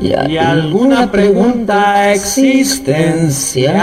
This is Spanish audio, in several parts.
y alguna pregunta existencial.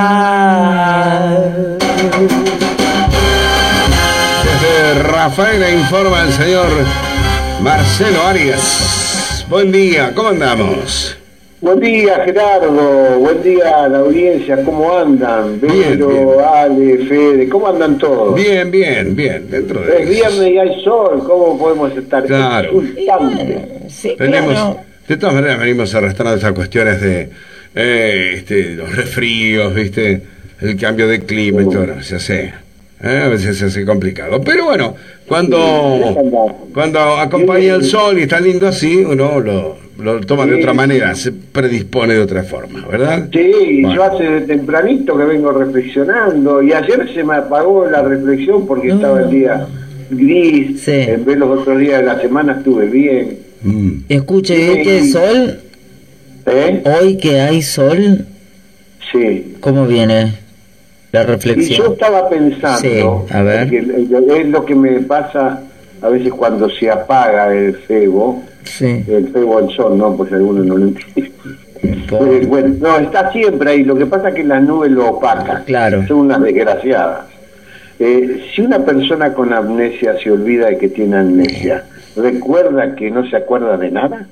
Desde Rafaela informa el señor Marcelo Arias. Buen día, ¿cómo andamos? Buen día, Gerardo. Buen día a la audiencia. ¿Cómo andan? Vero, Ale, Fede, ¿cómo andan todos? Bien. Dentro de es viernes y hay sol. ¿Cómo podemos estar exultantes? Sí, claro. De todas maneras venimos arrastrando estas cuestiones de los resfríos, ¿viste? El cambio de clima y todo. A veces se hace complicado. Pero bueno, cuando acompaña el sol y está lindo así, uno lo toma de otra manera, se predispone de otra forma, ¿verdad? Sí, bueno. Yo hace tempranito que vengo reflexionando y ayer se me apagó la reflexión porque estaba el día gris. Sí. En vez los otros días de la semana estuve bien. Escuche, ¿hoy que hay sol? ¿Hoy que hay sol? Sí. ¿Cómo viene la reflexión? Y yo estaba pensando, sí, a ver. Que es lo que me pasa a veces cuando se apaga el febo. Sí. El febo al sol, ¿no? Porque algunos no lo entienden. Bueno, no, está siempre ahí. Lo que pasa es que las nubes lo opacan. Claro. Son unas desgraciadas. Si una persona con amnesia se olvida de que tiene amnesia, ¿recuerda que no se acuerda de nada?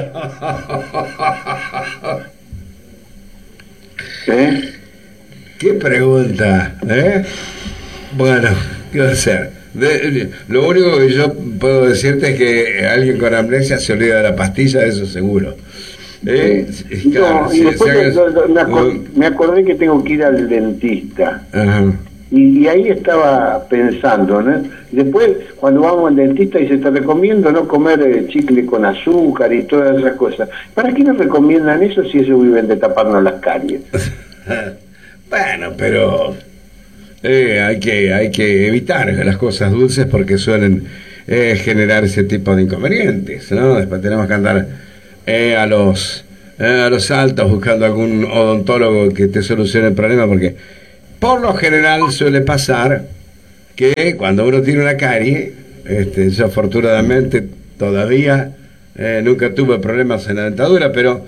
¿Qué pregunta? Bueno, ¿qué va a hacer? Lo único que yo puedo decirte es que alguien con amnesia se olvida de la pastilla, eso seguro. Claro, y después me acordé que tengo que ir al dentista. Ajá. Y ahí estaba pensando, ¿no? Después, cuando vamos al dentista, dice, te recomiendo no comer chicle con azúcar y todas esas cosas. ¿Para qué nos recomiendan eso si ellos viven de taparnos las caries? Bueno, pero hay que evitar las cosas dulces porque suelen generar ese tipo de inconvenientes, ¿no? Después tenemos que andar a los altos buscando algún odontólogo que te solucione el problema, porque por lo general suele pasar que cuando uno tiene una carie, yo afortunadamente todavía nunca tuve problemas en la dentadura, pero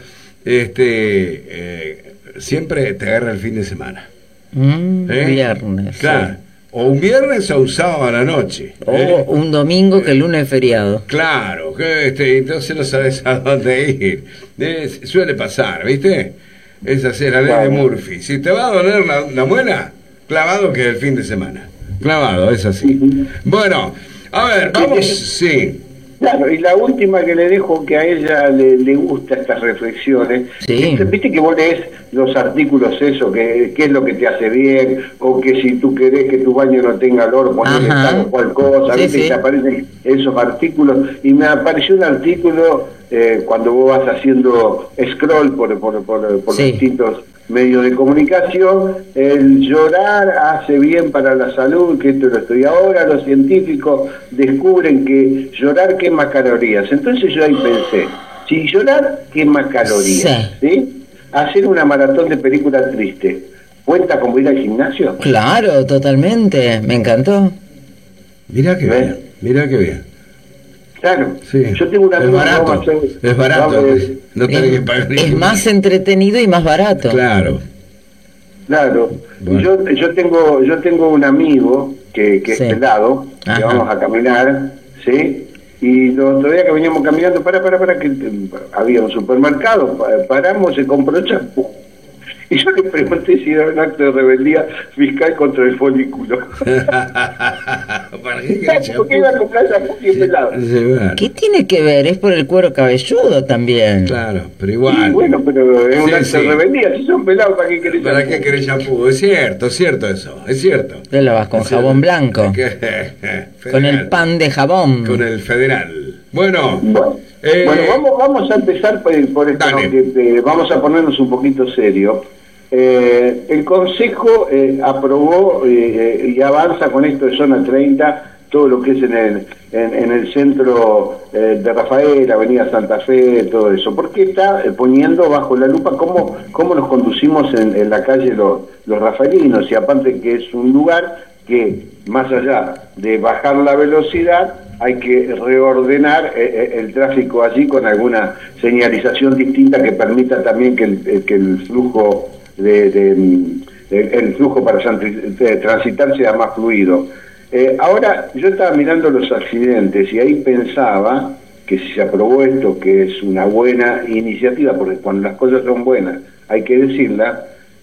siempre te agarra el fin de semana. Viernes. Claro. Sí. O un viernes o un sábado a la noche. O un domingo que el lunes es feriado. Claro, entonces no sabes a dónde ir. Suele pasar, ¿viste? Es así, la ley de Murphy. Si te va a doler la muela, clavado que el fin de semana. Clavado, es así. Bueno, a ver, vamos, sí. Claro, y la última que le dejo, que a ella le gusta estas reflexiones, sí. Viste que vos lees los artículos eso, que es lo que te hace bien, o que si tú querés que tu baño no tenga olor, ponele tal o cual cosa, sí, ¿viste? sí. Y te aparecen esos artículos, y me apareció un artículo cuando vos vas haciendo scroll por sí. distintos medios de comunicación, el llorar hace bien para la salud, que esto lo estoy ahora, los científicos descubren que llorar quema calorías. Entonces yo ahí pensé, si llorar quema calorías, ¿sí? Hacer una maratón de películas tristes, ¿cuenta como ir al gimnasio? Claro, totalmente, me encantó. Mirá que bien, mirá que bien. Claro, sí. Yo tengo una es barato, no tenés que pagar. Es más entretenido y más barato. Claro. Bueno. Yo tengo un amigo que es pelado, que vamos a caminar, ¿sí? Y los otro día que veníamos caminando, para que había un supermercado, paramos, se compró champú. Y yo le pregunté si era un acto de rebeldía fiscal contra el folículo. ¿Para qué Porque iba a comprar champú y pelado. ¿Qué tiene que ver? Es por el cuero cabelludo también. Claro, pero igual. Sí, bueno, pero es un acto de rebeldía. Si son pelados, ¿para qué querés champú? ¿Para qué querés champú? Es cierto eso, es cierto. Te lo vas con jabón blanco. Con el pan de jabón. Con el federal. Bueno, vamos a empezar por esto, ¿no? Vamos a ponernos un poquito serio. El Consejo aprobó y avanza con esto de zona 30, todo lo que es en el centro de Rafaela, Avenida Santa Fe, todo eso, porque está poniendo bajo la lupa cómo nos conducimos en la calle los rafaelinos, y aparte que es un lugar que, más allá de bajar la velocidad, hay que reordenar el tráfico allí con alguna señalización distinta que permita también que el flujo el flujo para transitar sea más fluido. Ahora, yo estaba mirando los accidentes y ahí pensaba que si se aprobó esto, que es una buena iniciativa, porque cuando las cosas son buenas hay que decirlas,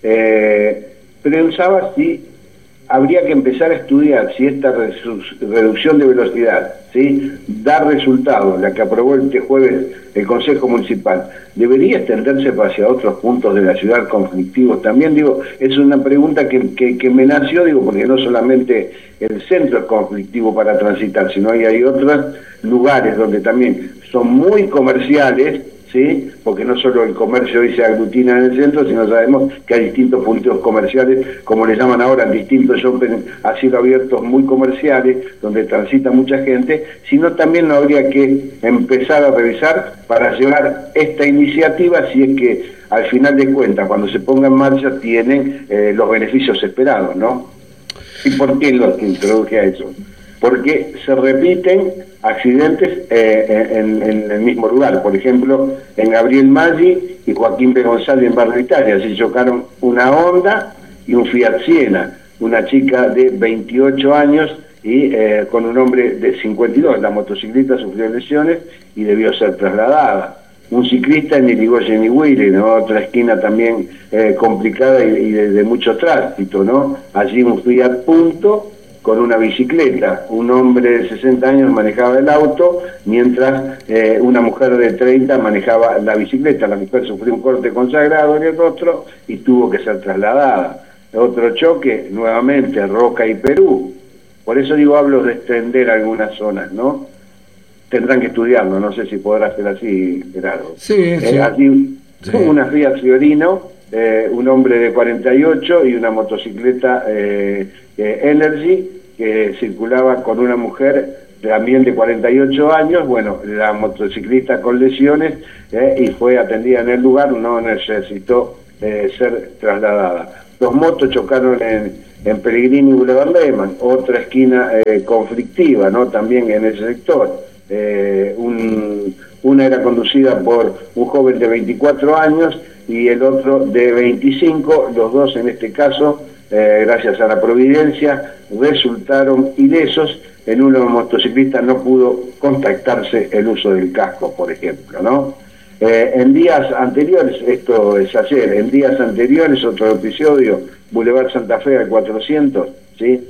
pensaba si habría que empezar a estudiar si esta reducción de velocidad, ¿sí?, da resultados, la que aprobó este jueves el Consejo Municipal, ¿debería extenderse hacia otros puntos de la ciudad conflictivos también? Digo, es una pregunta que me nació, digo, porque no solamente el centro es conflictivo para transitar, sino hay otros lugares donde también son muy comerciales, ¿sí?, porque no solo el comercio hoy se aglutina en el centro, sino sabemos que hay distintos puntos comerciales, como le llaman ahora, distintos shopping a cielo abierto muy comerciales, donde transita mucha gente, sino también no habría que empezar a revisar para llevar esta iniciativa, si es que al final de cuentas, cuando se ponga en marcha, tienen los beneficios esperados, ¿no? ¿Y por qué los introduje a eso? Porque se repiten accidentes en el mismo lugar. Por ejemplo, en Gabriel Maggi y Joaquín B. González en Barrio Italia se chocaron una Honda y un Fiat Siena, una chica de 28 años y con un hombre de 52. La motociclista sufrió lesiones y debió ser trasladada. Un ciclista en Irigoyen y Huile, ¿no?, otra esquina también complicada y de mucho tránsito, ¿no? Allí un Fiat Punto con una bicicleta. Un hombre de 60 años manejaba el auto, mientras una mujer de 30 manejaba la bicicleta. La mujer sufrió un corte consagrado en el rostro y tuvo que ser trasladada. Otro choque, nuevamente, Roca y Perú. Por eso digo, hablo de extender algunas zonas, ¿no? Tendrán que estudiarlo, no sé si podrá ser así, Gerardo. Sí, sí. Así, sí. Una Fiat Fiorino, un hombre de 48 y una motocicleta Energy, que circulaba con una mujer también de 48 años, bueno, la motociclista con lesiones, y fue atendida en el lugar, no necesitó ser trasladada. Los motos chocaron en Pellegrini y Boulevard Lehmann, otra esquina conflictiva, ¿no?, también en ese sector. Una era conducida por un joven de 24 años y el otro de 25, los dos en este caso, gracias a la providencia, resultaron ilesos. En uno de los motociclistas no pudo contactarse el uso del casco, por ejemplo, ¿no? En días anteriores, esto es ayer, en días anteriores, otro episodio, Boulevard Santa Fe al 400, ¿sí?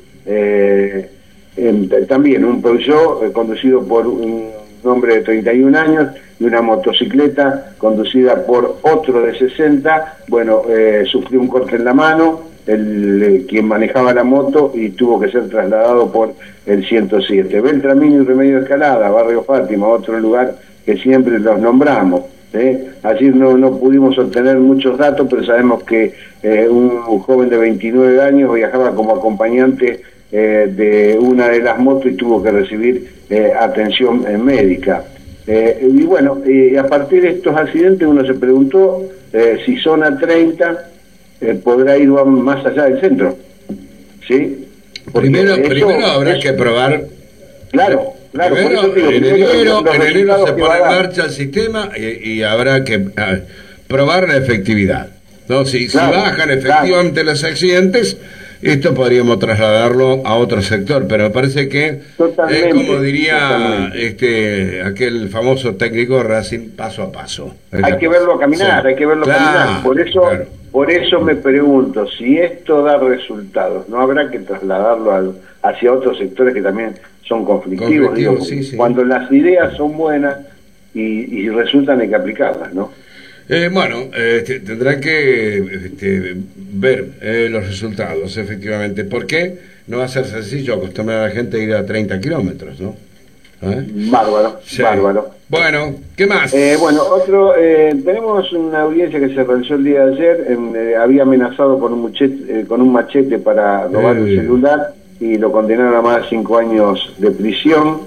También un Peugeot conducido por un hombre de 31 años y una motocicleta conducida por otro de 60, bueno, sufrió un corte en la mano, quien manejaba la moto, y tuvo que ser trasladado por el 107. Beltramini y Remedio Escalada, Barrio Fátima, otro lugar que siempre los nombramos. Allí no pudimos obtener muchos datos, pero sabemos que un joven de 29 años viajaba como acompañante de una de las motos y tuvo que recibir atención médica. Y bueno, a partir de estos accidentes uno se preguntó si zona 30 podrá ir más allá del centro, ¿sí? Primero habrá que probar. Claro. Primero, en enero se pone en marcha el sistema y habrá que probar la efectividad, ¿no? Si bajan efectivamente los accidentes, esto podríamos trasladarlo a otro sector, pero me parece que es como diría aquel famoso técnico Racing, paso a paso. Hay que verlo caminar, sí. Hay que verlo caminar. Por eso me pregunto, si esto da resultados, ¿no habrá que trasladarlo hacia otros sectores que también son conflictivos? Digo, sí. Cuando las ideas son buenas y resultan, hay que aplicarlas, ¿no? Tendrán que ver los resultados, efectivamente. ¿Por qué? No va a ser sencillo acostumbrar a la gente a ir a 30 kilómetros, ¿no? Bárbaro, sí. Bárbaro. Bueno, ¿qué más? Tenemos una audiencia que se realizó el día de ayer, había amenazado con un machete para robar un celular y lo condenaron a más de 5 años de prisión.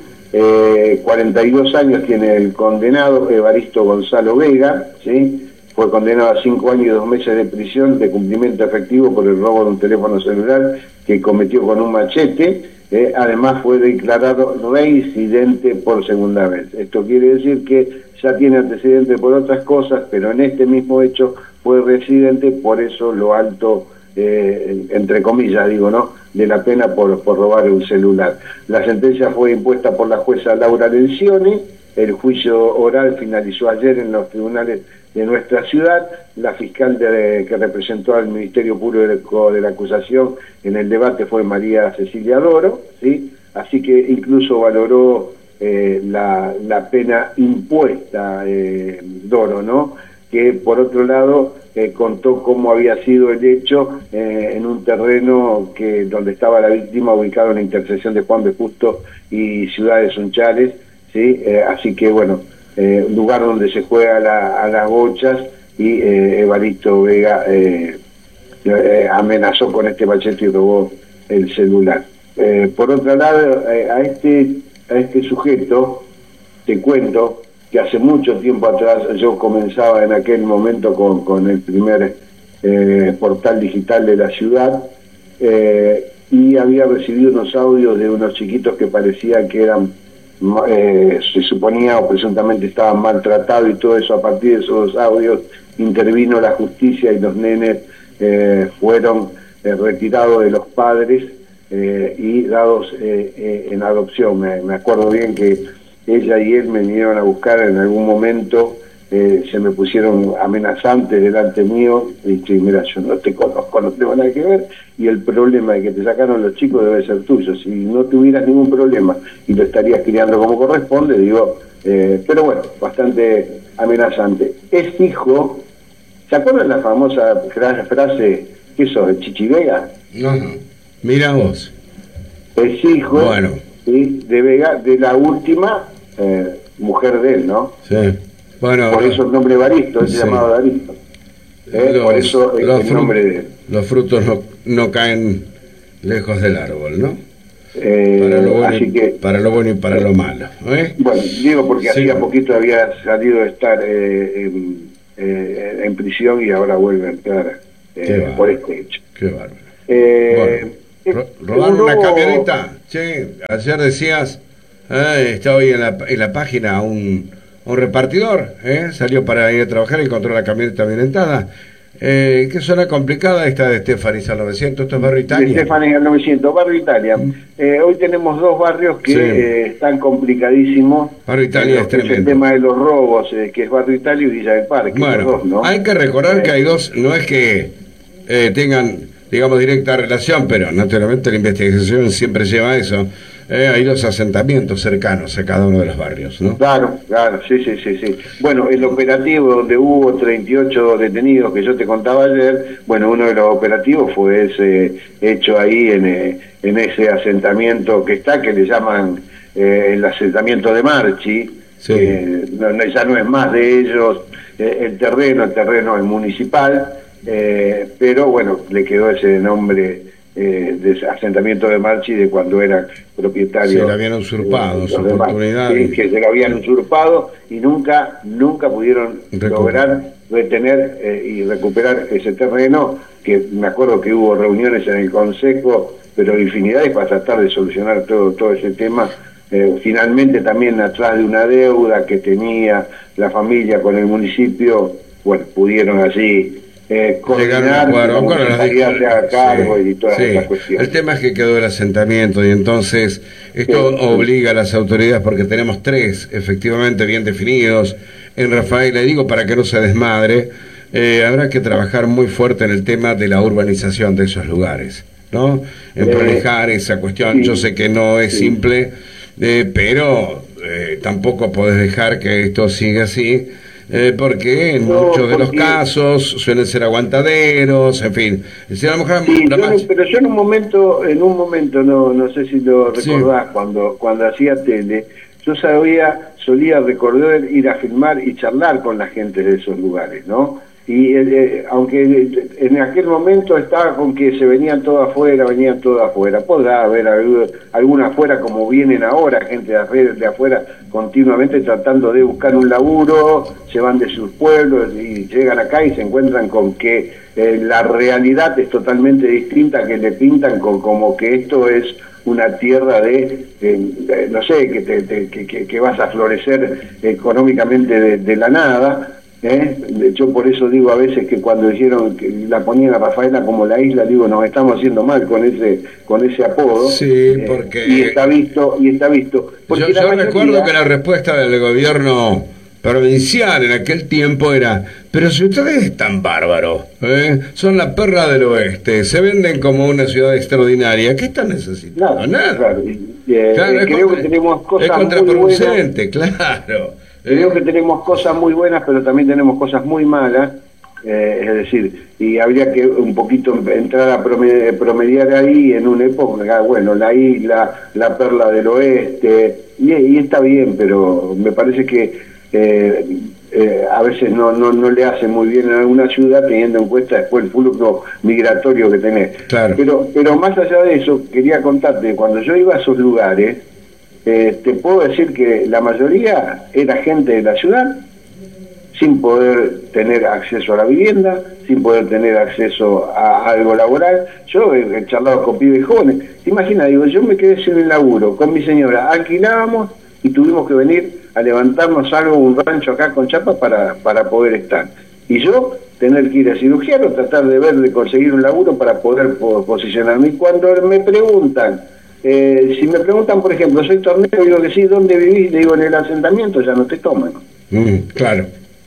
42 años tiene el condenado, Evaristo Gonzalo Vega, ¿sí? Fue condenado a 5 años y 2 meses de prisión de cumplimiento efectivo por el robo de un teléfono celular que cometió con un machete. además fue declarado reincidente por segunda vez. Esto quiere decir que ya tiene antecedentes por otras cosas, pero en este mismo hecho fue reincidente, por eso lo alto, entre comillas digo, ¿no?, de la pena por robar un celular. La sentencia fue impuesta por la jueza Laura Lencioni. El juicio oral finalizó ayer en los tribunales de nuestra ciudad. La fiscal que representó al Ministerio Público de la acusación en el debate fue María Cecilia Doro, ¿sí? Así que incluso valoró la pena impuesta, Doro, ¿no?, que por otro lado contó cómo había sido el hecho en un terreno donde estaba la víctima, ubicado en la intersección de Juan B. Justo y Ciudad de Sunchales, ¿sí? Así que bueno, lugar donde se juega a las bochas, y Evaristo Vega amenazó con este machete y robó el celular. Por otro lado, a este sujeto, te cuento que hace mucho tiempo atrás yo comenzaba en aquel momento con el primer portal digital de la ciudad, y había recibido unos audios de unos chiquitos que parecía que eran, se suponía o presuntamente estaban maltratados y todo eso. A partir de esos audios intervino la justicia y los nenes fueron retirados de los padres y dados en adopción. Me acuerdo bien que ella y él me vinieron a buscar en algún momento, se me pusieron amenazantes delante mío, y dije, mira, yo no te conozco, no tengo nada que ver, y el problema de que te sacaron los chicos debe ser tuyo. Si no tuvieras ningún problema y lo estarías criando como corresponde, digo, pero bueno, bastante amenazante. Es hijo, ¿se acuerdan la famosa frase, ¿qué sos, Chichi Vega? No, mira vos. Es hijo, bueno, ¿sí?, de Vega, de la última mujer de él, ¿no? Sí. Bueno, por eso el nombre Evaristo, él se llamaba Evaristo. Por eso el nombre de él. Los frutos no caen lejos del árbol, ¿no? Para lo bueno y para lo malo. Bueno, digo porque hacía poquito había salido de estar en prisión y ahora vuelve a entrar por este hecho. Qué bárbaro. ¿Robaron una camioneta? Che, ayer decías, está hoy en la página un repartidor, salió para ir a trabajar y encontró la camioneta violentada. ¿Qué zona complicada esta de Estefanis al 900? ¿Esto es Barrio Italia? De Estefanis al 900, Barrio Italia. Hoy tenemos dos barrios que están complicadísimos. Barrio Italia es tremendo. El tema de los robos, que es Barrio Italia y Villa del Parque. Bueno, dos, ¿no? Hay que recordar que hay dos, no es que tengan, digamos, directa relación, pero naturalmente la investigación siempre lleva a eso. Hay dos asentamientos cercanos a cada uno de los barrios, ¿no? Claro, sí. Bueno, el operativo donde hubo 38 detenidos que yo te contaba ayer, bueno, uno de los operativos fue ese hecho ahí en ese asentamiento que le llaman el asentamiento de Marchi. Sí. Ya no es más de ellos, el terreno es municipal, pero bueno, le quedó ese nombre de asentamiento de Marchi de cuando era propietario. Se le habían usurpado su oportunidad. Sí, que se lo habían usurpado y nunca pudieron lograr retener y recuperar ese terreno, que me acuerdo que hubo reuniones en el Consejo, pero infinidades para tratar de solucionar todo ese tema. Finalmente también atrás de una deuda que tenía la familia con el municipio, bueno, pudieron allí coordinar, y todas estas cuestiones. El tema es que quedó el asentamiento y entonces esto obliga a las autoridades, porque tenemos tres efectivamente bien definidos en Rafaela, y digo para que no se desmadre, habrá que trabajar muy fuerte en el tema de la urbanización de esos lugares, ¿no? En proteger esa cuestión. Yo sé que no es simple, pero tampoco podés dejar que esto siga así, porque en muchos de los casos suelen ser aguantaderos, en fin. Si a lo mejor pero yo en un momento no sé si lo recordás, cuando hacía tele, yo solía recordar ir a filmar y charlar con la gente de esos lugares, ¿no? aunque en aquel momento estaba con que se venían todos afuera, podrá haber alguna afuera como vienen ahora, gente de afuera continuamente tratando de buscar un laburo, se van de sus pueblos y llegan acá y se encuentran con que la realidad es totalmente distinta, que le pintan como que esto es una tierra no sé, que vas a florecer económicamente de la nada. Yo por eso digo a veces que cuando dijeron que la ponían a Rafaela como la isla, digo, nos estamos haciendo mal con ese apodo. Sí, porque y está visto. Porque yo recuerdo que la respuesta del gobierno provincial en aquel tiempo era: pero si ustedes están bárbaros, son la perla del oeste, se venden como una ciudad extraordinaria, ¿qué están necesitando? Nada. Claro, creo que tenemos cosas es contraproducente, claro. Creo que tenemos cosas muy buenas, pero también tenemos cosas muy malas, es decir, y habría que un poquito entrar a promediar ahí en una época, bueno, la isla, la perla del oeste, y está bien, pero me parece que a veces no le hace muy bien en alguna ciudad, teniendo en cuenta después el flujo migratorio que tenés. Claro. Pero más allá de eso, quería contarte, cuando yo iba a esos lugares, te puedo decir que la mayoría era gente de la ciudad, sin poder tener acceso a la vivienda, sin poder tener acceso a algo laboral. Yo he charlado con pibes jóvenes. ¿Te imaginas? Digo, yo me quedé sin el laburo, con mi señora alquilábamos y tuvimos que venir a levantarnos algo, un rancho acá con chapa para poder estar. Y yo tener que ir a cirugiar o tratar de conseguir un laburo para poder posicionarme. Y cuando me preguntan, si me preguntan, por ejemplo, soy tornero, digo que sí, ¿dónde vivís? Le digo, en el asentamiento, ya no te toman. Claro.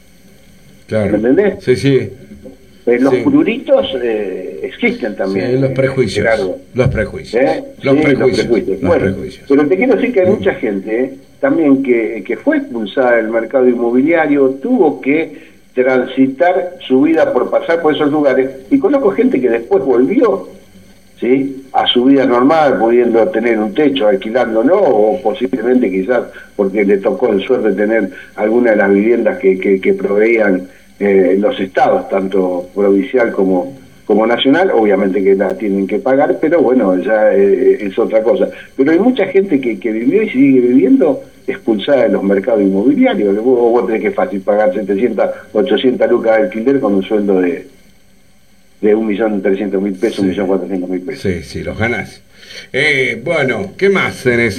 ¿Me entendés? Sí. Los pruritos existen también. Sí, los prejuicios. Los prejuicios. Los prejuicios. Pero te quiero decir que hay mucha gente también que fue expulsada del mercado inmobiliario, tuvo que transitar su vida por pasar por esos lugares, y conozco gente que después volvió, ¿sí?, a su vida normal, pudiendo tener un techo, alquilándolo, o posiblemente quizás porque le tocó en suerte tener alguna de las viviendas que proveían los estados, tanto provincial como nacional. Obviamente que la tienen que pagar, pero bueno, ya es otra cosa. Pero hay mucha gente que vivió y sigue viviendo expulsada de los mercados inmobiliarios. Vos tenés que fácil pagar 700, 800 lucas de alquiler con un sueldo de 1.300.000 pesos, sí. 1.400.000 pesos. Sí, los ganás. Bueno, ¿qué más tenés?